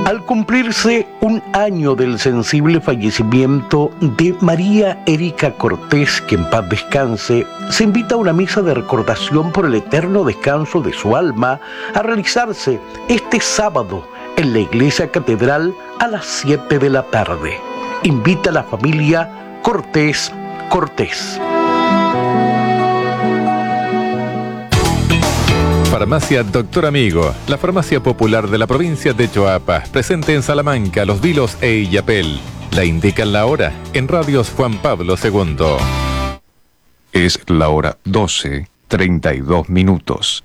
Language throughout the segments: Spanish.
Al cumplirse un año del sensible fallecimiento de María Erika Cortés, que en paz descanse, se invita a una misa de recordación por el eterno descanso de su alma a realizarse este sábado en la Iglesia Catedral a las 7 de la tarde. Invita a la familia Cortés. Farmacia Doctor Amigo, la farmacia popular de la provincia de Choapa, presente en Salamanca, Los Vilos e Illapel. La indican la hora en Radios Juan Pablo II. Es la hora 12:32.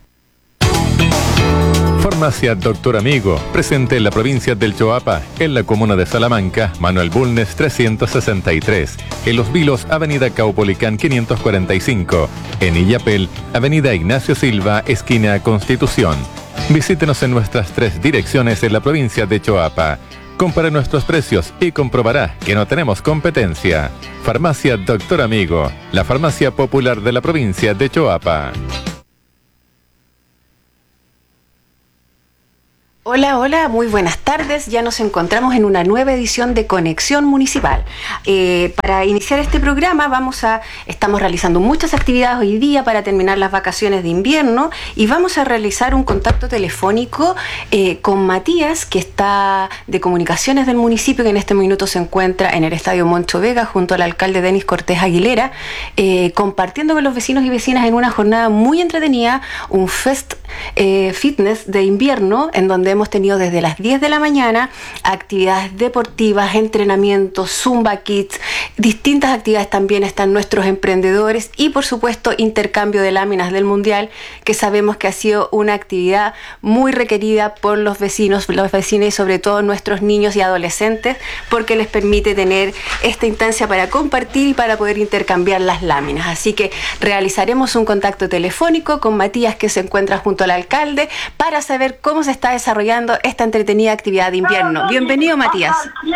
Farmacia Doctor Amigo, presente en la provincia del Choapa, en la comuna de Salamanca, Manuel Bulnes 363, en Los Vilos, Avenida Caupolicán 545, en Illapel, Avenida Ignacio Silva, esquina Constitución. Visítenos en nuestras 3 direcciones en la provincia de Choapa. Compare nuestros precios y comprobará que no tenemos competencia. Farmacia Doctor Amigo, la farmacia popular de la provincia de Choapa. Hola, muy buenas tardes. Ya nos encontramos en una nueva edición de Conexión Municipal. Para iniciar este programa estamos realizando muchas actividades hoy día para terminar las vacaciones de invierno y vamos a realizar un contacto telefónico con Matías, que está de comunicaciones del municipio, que en este minuto se encuentra en el Estadio Moncho Vega junto al alcalde Denis Cortés Aguilera, compartiendo con los vecinos y vecinas en una jornada muy entretenida, un fitness de invierno, en donde hemos tenido desde las 10 de la mañana actividades deportivas, entrenamientos, Zumba Kids, distintas actividades. También están nuestros emprendedores y, por supuesto, intercambio de láminas del Mundial, que sabemos que ha sido una actividad muy requerida por los vecinos y sobre todo nuestros niños y adolescentes, porque les permite tener esta instancia para compartir y para poder intercambiar las láminas. Así que realizaremos un contacto telefónico con Matías, que se encuentra junto al alcalde, para saber cómo se está desarrollando esta entretenida actividad de invierno. Bienvenido, Matías.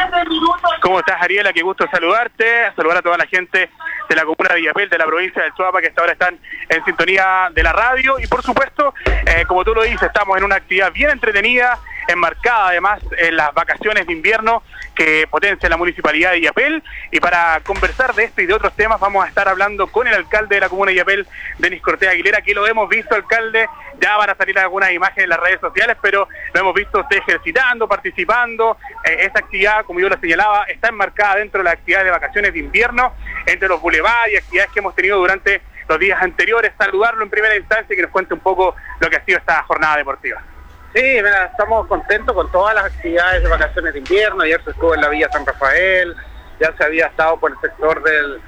¿Cómo estás, Ariela? Qué gusto saludarte, saludar a toda la gente de la comuna de Illapel, de la provincia del Choapa, que hasta ahora están en sintonía de la radio. Y por supuesto, como tú lo dices, estamos en una actividad bien entretenida, enmarcada además en las vacaciones de invierno que potencia la municipalidad de Illapel. Y para conversar de este y de otros temas vamos a estar hablando con el alcalde de la comuna de Illapel, Denis Cortés Aguilera, que lo hemos visto, alcalde, ya van a salir algunas imágenes en las redes sociales, pero lo hemos visto usted ejercitando, participando. Esta actividad, como yo lo señalaba, está enmarcada dentro de las actividades de vacaciones de invierno, entre los bulevares y actividades que hemos tenido durante los días anteriores. Saludarlo en primera instancia y que nos cuente un poco lo que ha sido esta jornada deportiva. Sí, mira, estamos contentos con todas las actividades de vacaciones de invierno. Ayer se estuvo en la Villa San Rafael, ya se había estado por el sector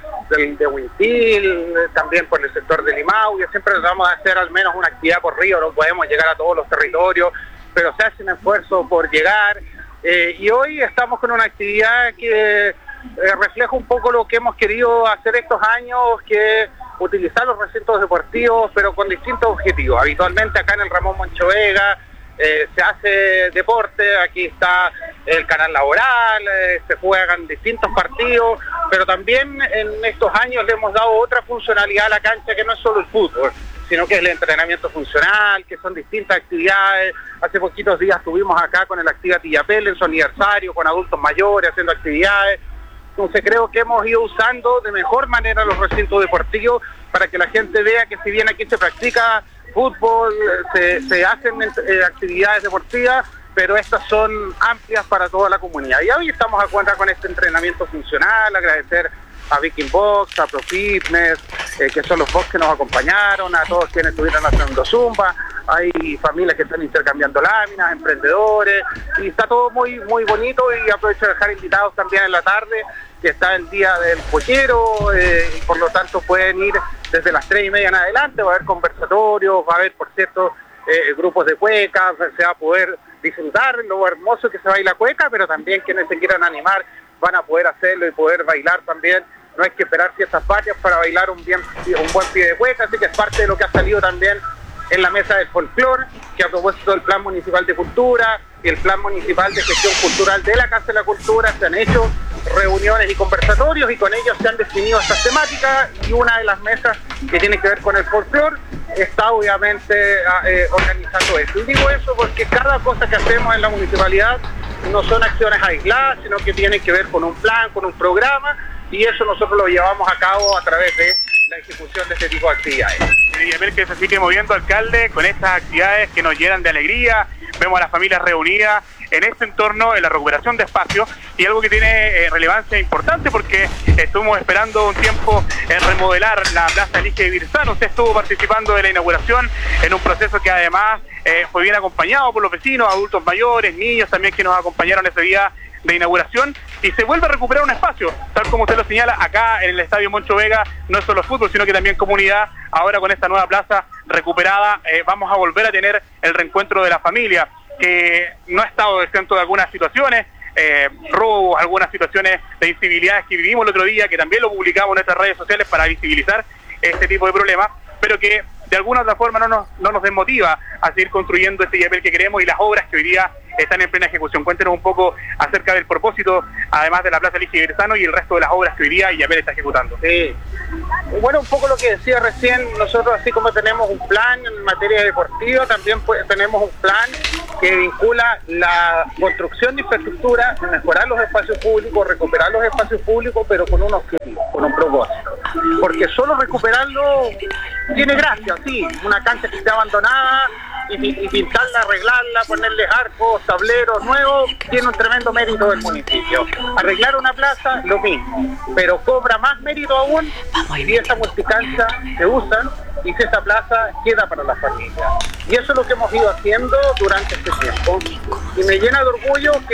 de Huintil, también por el sector de Limau, y siempre tratamos de hacer al menos una actividad por río. No podemos llegar a todos los territorios, pero se hace un esfuerzo por llegar, y hoy estamos con una actividad que refleja un poco lo que hemos querido hacer estos años, que es utilizar los recintos deportivos, pero con distintos objetivos. Habitualmente acá en el Ramón Moncho Vega se hace deporte, aquí está el canal laboral, se juegan distintos partidos, pero también en estos años le hemos dado otra funcionalidad a la cancha, que no es solo el fútbol, sino que es el entrenamiento funcional, que son distintas actividades. Hace poquitos días estuvimos acá con el Actívate Illapel en su aniversario, con adultos mayores haciendo actividades. Entonces creo que hemos ido usando de mejor manera los recintos deportivos para que la gente vea que si bien aquí se practica fútbol, se hacen actividades deportivas, pero estas son amplias para toda la comunidad. Y hoy estamos a cuenta con este entrenamiento funcional, agradecer a Viking Box, a Pro Fitness, que son los box que nos acompañaron, a todos quienes estuvieron haciendo Zumba. Hay familias que están intercambiando láminas, emprendedores, y está todo muy muy bonito. Y aprovecho de dejar invitados también en la tarde, que está el día del pollero, y por lo tanto pueden ir desde las 3:30 en adelante. Va a haber conversatorios, va a haber, por cierto, grupos de cueca, se va a poder disfrutar lo hermoso que se baila cueca, pero también quienes se quieran animar van a poder hacerlo y poder bailar también. No hay que esperar fiestas patrias para bailar un buen pie de cueca, así que es parte de lo que ha salido también en la mesa del folclore, que a propósito del Plan Municipal de Cultura y el Plan Municipal de Gestión Cultural de la Casa de la Cultura, se han hecho reuniones y conversatorios, y con ellos se han definido estas temáticas, y una de las mesas que tiene que ver con el folclore está obviamente organizando eso. Y digo eso porque cada cosa que hacemos en la municipalidad no son acciones aisladas, sino que tienen que ver con un plan, con un programa, y eso nosotros lo llevamos a cabo a través de la ejecución de este tipo de actividades. Y a ver que se sigue moviendo, alcalde, con estas actividades que nos llenan de alegría, vemos a las familias reunidas en este entorno, en la recuperación de espacios, y algo que tiene relevancia importante porque estuvimos esperando un tiempo en remodelar la Plaza Elige Virzano. Usted estuvo participando de la inauguración en un proceso que además fue bien acompañado por los vecinos, adultos mayores, niños también que nos acompañaron ese día de inauguración, y se vuelve a recuperar un espacio, tal como usted lo señala, acá en el Estadio Moncho Vega, no es solo fútbol, sino que también comunidad. Ahora con esta nueva plaza recuperada, vamos a volver a tener el reencuentro de la familia, que no ha estado exento de algunas situaciones, robos, algunas situaciones de incivilidades que vivimos el otro día, que también lo publicamos en nuestras redes sociales para visibilizar este tipo de problemas, pero que de alguna u otra forma no nos desmotiva a seguir construyendo este IAPEL que queremos y las obras que hoy día están en plena ejecución. Cuéntenos un poco acerca del propósito, además de la Plaza Elige Virzano, y el resto de las obras que hoy día IAPEL está ejecutando. Sí. Bueno, un poco lo que decía recién, nosotros así como tenemos un plan en materia deportiva, también tenemos un plan que vincula la construcción de infraestructura, mejorar los espacios públicos, recuperar los espacios públicos, pero con un objetivo, con un propósito. Porque solo recuperarlo tiene gracia, sí, una cancha que esté abandonada y pintarla, arreglarla, ponerle arcos, tableros nuevos, tiene un tremendo mérito del municipio. Arreglar una plaza, lo mismo, pero cobra más mérito aún si esa multicancha se usa y si esa plaza queda para la familia. Y eso es lo que hemos ido haciendo durante este tiempo. Y me llena de orgullo que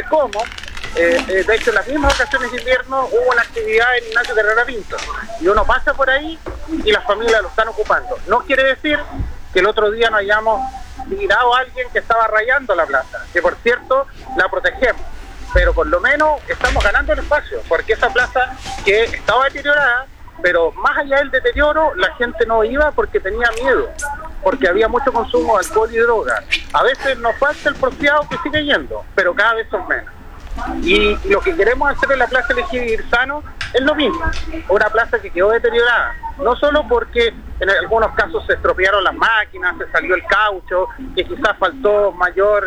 de hecho en las mismas vacaciones de invierno hubo una actividad en Ignacio Carrera Pinto. Y uno pasa por ahí y las familias lo están ocupando. No quiere decir que el otro día no hayamos mirado a alguien que estaba rayando la plaza, que por cierto la protegemos, pero por lo menos estamos ganando el espacio, porque esa plaza que estaba deteriorada, pero más allá del deterioro, la gente no iba porque tenía miedo, porque había mucho consumo de alcohol y droga. A veces nos falta el porfiado que sigue yendo, pero cada vez son menos. Y lo que queremos hacer en la Plaza Elige Virzano es lo mismo, una plaza que quedó deteriorada, no solo porque en algunos casos se estropearon las máquinas, se salió el caucho, que quizás faltó mayor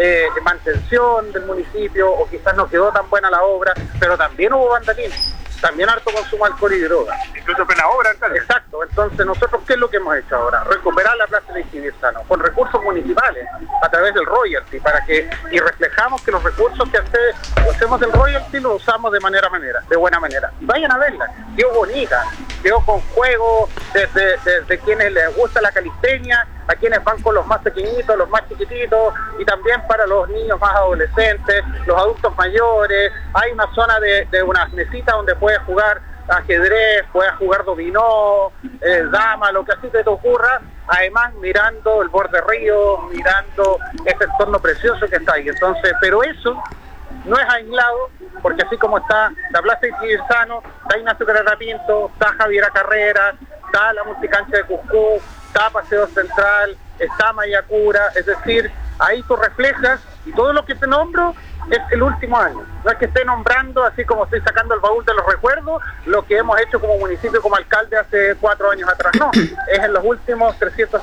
mantención del municipio o quizás no quedó tan buena la obra, pero también hubo vandalismo, también harto consumo de alcohol y droga. Incluso plena obra, alcalde. Exacto, entonces nosotros ¿qué es lo que hemos hecho ahora? Recuperar la Plaza Elige Virzano con recursos municipales a través del royalty y reflejamos que los recursos que hacemos del royalty los usamos de buena manera. Vayan a verla, quedó bonita, quedó con juegos desde quienes les gusta la calistenia, a quienes van con los más pequeñitos, los más chiquititos, y también para los niños más adolescentes, los adultos mayores. Hay una zona de unas mesitas donde puedes jugar ajedrez, puedes jugar dominó, dama, lo que así te ocurra, además mirando el borde río, mirando ese entorno precioso que está ahí. Entonces, pero eso no es aislado, porque así como está la Plaza Virzano, está Ignacio Carrera Pinto, está Javiera Carrera, está la multicancha de Cuscú, está Paseo Central, está Mayacura, es decir, ahí tú reflejas, y todo lo que te nombro es el último año. No es que esté nombrando, así como estoy sacando el baúl de los recuerdos, lo que hemos hecho como municipio, como alcalde hace 4 años atrás, no, es en los últimos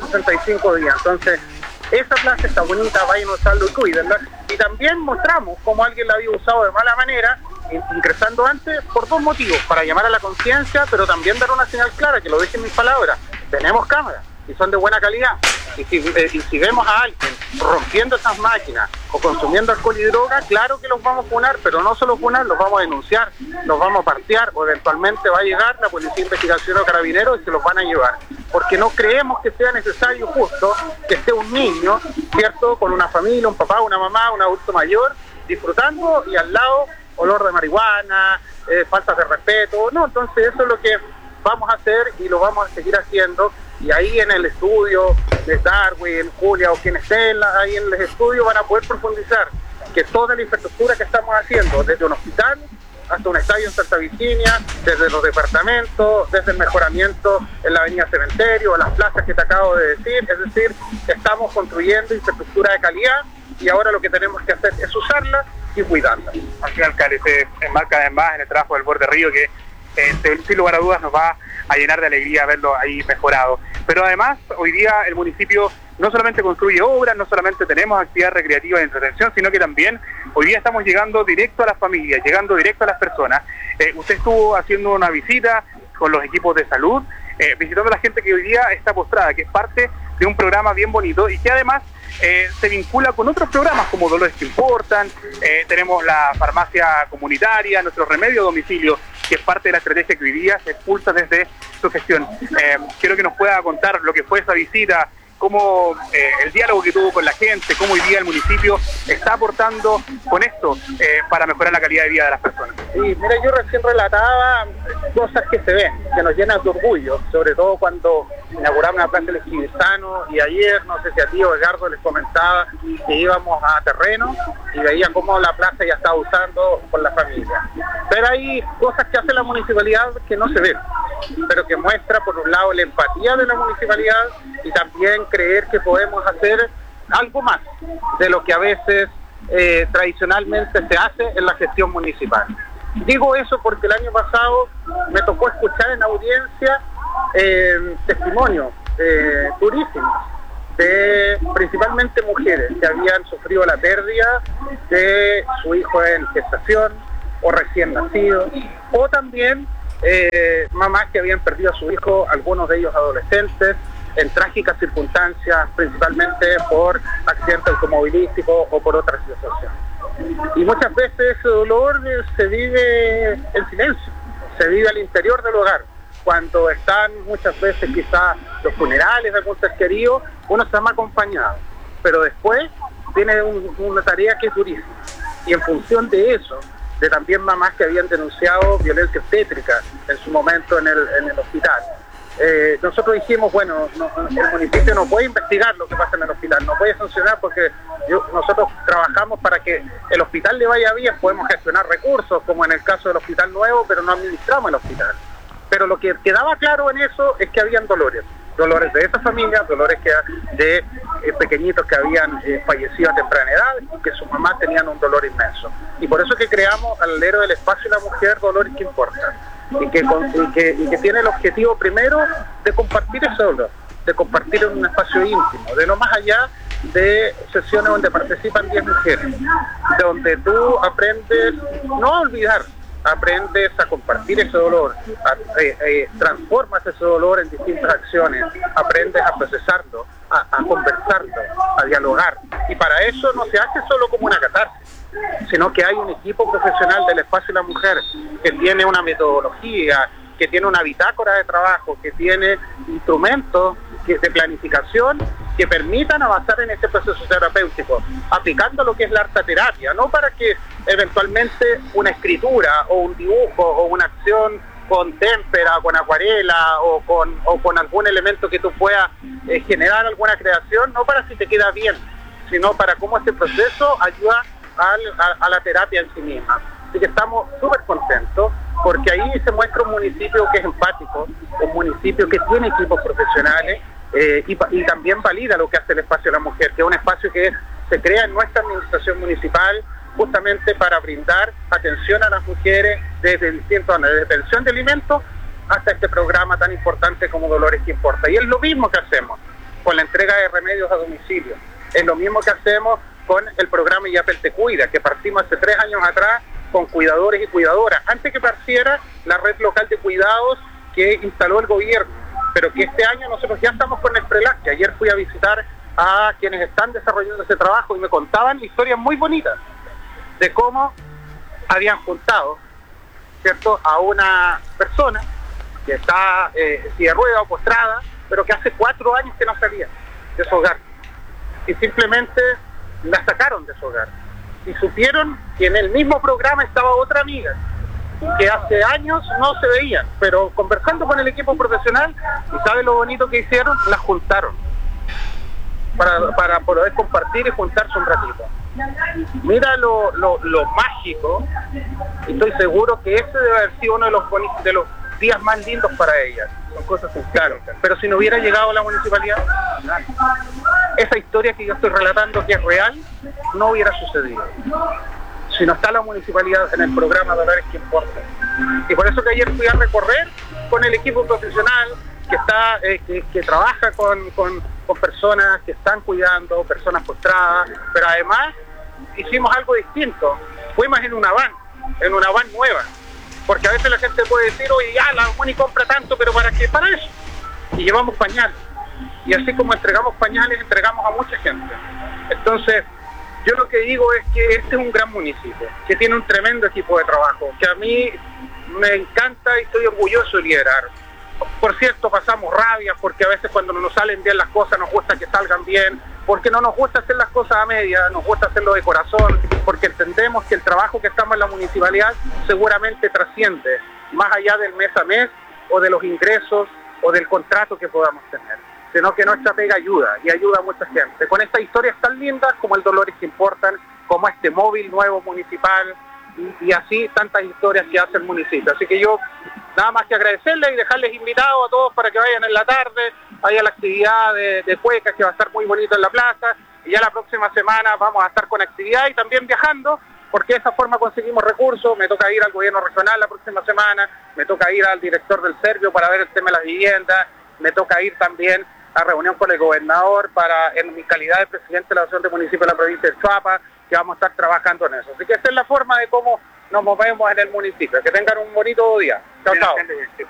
365 días. Entonces, esa plaza está bonita, vayan a usarlo y cuídenla. Y también mostramos cómo alguien la había usado de mala manera, ingresando antes, por 2 motivos: para llamar a la conciencia, pero también dar una señal clara, que lo dije en mis palabras. Tenemos cámaras y son de buena calidad, y si vemos a alguien rompiendo esas máquinas o consumiendo alcohol y droga, claro que los vamos a funar, pero no solo funar, los vamos a denunciar, los vamos a partear, o eventualmente va a llegar la Policía de Investigación o Carabineros y se los van a llevar, porque no creemos que sea necesario justo que esté un niño, ¿cierto?, con una familia, un papá, una mamá, un adulto mayor, disfrutando, y al lado olor de marihuana, falta de respeto. No, entonces eso es lo que vamos a hacer y lo vamos a seguir haciendo. Y ahí en el estudio de Darwin, Julia o quienes estén ahí en el estudio van a poder profundizar que toda la infraestructura que estamos haciendo, desde un hospital hasta un estadio en Santa Virginia, desde los departamentos, desde el mejoramiento en la avenida Cementerio, las plazas que te acabo de decir, es decir, estamos construyendo infraestructura de calidad y ahora lo que tenemos que hacer es usarla y cuidarla. Así, alcalde, se enmarca además en el trabajo del borde río que sin lugar a dudas nos va a llenar de alegría verlo ahí mejorado. Pero además, hoy día el municipio no solamente construye obras, no solamente tenemos actividad recreativa y entretención, sino que también hoy día estamos llegando directo a las familias, llegando directo a las personas. Usted estuvo haciendo una visita con los equipos de salud, visitando a la gente que hoy día está postrada, que es parte de un programa bien bonito y que además se vincula con otros programas como Dolores que Importan, tenemos la farmacia comunitaria, nuestro remedio a domicilio, que es parte de la estrategia que hoy día se expulsa desde su gestión. Quiero que nos pueda contar lo que fue esa visita, cómo el diálogo que tuvo con la gente, cómo hoy día el municipio está aportando con esto para mejorar la calidad de vida de las personas. Sí, mira, yo recién relataba cosas que se ven, que nos llenan de orgullo, sobre todo cuando inauguramos una plaza del Esquibizano, y ayer, no sé si a ti o Edgardo les comentaba que íbamos a terreno y veía cómo la plaza ya estaba usando por la familia. Pero hay cosas que hace la municipalidad que no se ven, pero que muestra por un lado la empatía de la municipalidad y también creer que podemos hacer algo más de lo que a veces tradicionalmente se hace en la gestión municipal. Digo eso porque el año pasado me tocó escuchar en audiencia testimonios durísimos de principalmente mujeres que habían sufrido la pérdida de su hijo en gestación o recién nacido, o también mamás que habían perdido a su hijo, algunos de ellos adolescentes, en trágicas circunstancias, principalmente por accidente automovilístico o por otras situaciones. Y muchas veces ese dolor se vive en silencio, se vive al interior del hogar. Cuando están muchas veces quizás los funerales de algún ser querido, uno está más acompañado, pero después tiene una tarea que es durísima. Y en función de eso, de también mamás que habían denunciado violencia obstétrica en su momento en el hospital, nosotros dijimos, bueno, el municipio no puede investigar lo que pasa en el hospital, no puede sancionar porque nosotros trabajamos para que el hospital le vaya bien, podemos gestionar recursos, como en el caso del hospital nuevo, pero no administramos el hospital. Pero lo que quedaba claro en eso es que habían dolores de esa familia, dolores de pequeñitos que habían fallecido a temprana edad y que sus mamás tenían un dolor inmenso. Y por eso que creamos al alero del espacio de la mujer, Dolores que Importan. Y que tiene el objetivo primero de compartir ese dolor, de compartir en un espacio íntimo, de no más allá de sesiones donde participan 10 mujeres, donde tú aprendes no a olvidar, aprendes a compartir ese dolor, transformas ese dolor en distintas acciones, aprendes a procesarlo, a conversarlo, a dialogar. Y para eso no se hace solo como una catarsis, sino que hay un equipo profesional del espacio de la mujer que tiene una metodología, que tiene una bitácora de trabajo, que tiene instrumentos de planificación que permitan avanzar en ese proceso terapéutico, aplicando lo que es la arteterapia, no para que eventualmente una escritura o un dibujo o una acción con témpera, con acuarela o con algún elemento que tú puedas generar alguna creación, no para si te queda bien, sino para cómo ese proceso ayuda a la terapia en sí misma. Así que estamos súper contentos porque ahí se muestra un municipio que es empático, un municipio que tiene equipos profesionales y también valida lo que hace el espacio de la mujer, que es un espacio que se crea en nuestra administración municipal justamente para brindar atención a las mujeres desde distintos años, desde pensión de alimentos hasta este programa tan importante como Dolores que Importa. Y es lo mismo que hacemos con la entrega de remedios a domicilio, es lo mismo que hacemos con el programa IAPEL Te Cuida, que partimos hace 3 años atrás con cuidadores y cuidadoras, antes que partiera la red local de cuidados que instaló el gobierno, pero que este año nosotros ya estamos con el PRELAC, que ayer fui a visitar a quienes están desarrollando ese trabajo y me contaban historias muy bonitas de cómo habían juntado, ¿cierto?, a una persona que está en silla de rueda o postrada, pero que hace 4 años que no salía de su hogar, y simplemente la sacaron de su hogar, y supieron que en el mismo programa estaba otra amiga, que hace años no se veían, pero conversando con el equipo profesional, y ¿sabe lo bonito que hicieron? Las juntaron, para poder compartir y juntarse un ratito. Mira lo mágico, y estoy seguro que ese debe haber sido uno de los días más lindos para ellas. Son cosas claro, pero si no hubiera llegado la municipalidad, esa historia que yo estoy relatando, que es real, no hubiera sucedido. Si no está la municipalidad en el programa Dolores que Importa. Y por eso que ayer fui a recorrer con el equipo profesional que está que trabaja con con personas que están cuidando, personas postradas, pero además hicimos algo distinto. Fuimos en una van nueva, porque a veces la gente puede decir, oye, ya, la Muni compra tanto, pero ¿para qué? Para eso. Y llevamos pañales. Y así como entregamos pañales, entregamos a mucha gente. Entonces, yo lo que digo es que este es un gran municipio, que tiene un tremendo equipo de trabajo, que a mí me encanta y estoy orgulloso de liderar. Por cierto, pasamos rabia porque a veces cuando no nos salen bien las cosas nos gusta que salgan bien, porque no nos gusta hacer las cosas a media, nos gusta hacerlo de corazón, porque entendemos que el trabajo que estamos en la municipalidad seguramente trasciende más allá del mes a mes o de los ingresos o del contrato que podamos tener, sino que nuestra pega ayuda y ayuda a mucha gente. Con estas historias tan lindas como el Dolores que Importan, como este móvil nuevo municipal y así tantas historias que hace el municipio. Así que yo nada más que agradecerles y dejarles invitados a todos para que vayan en la tarde, vaya a la actividad de cuecas que va a estar muy bonito en la plaza, y ya la próxima semana vamos a estar con actividad y también viajando, porque de esa forma conseguimos recursos. Me toca ir al gobierno regional la próxima semana, me toca ir al director del Servio para ver el tema de las viviendas, me toca ir también a reunión con el gobernador en mi calidad de presidente de la Asociación de Municipios de la provincia de Choapa, que vamos a estar trabajando en eso. Así que esta es la forma de cómo nos movemos en el municipio. Que tengan un bonito día. Chao, chao.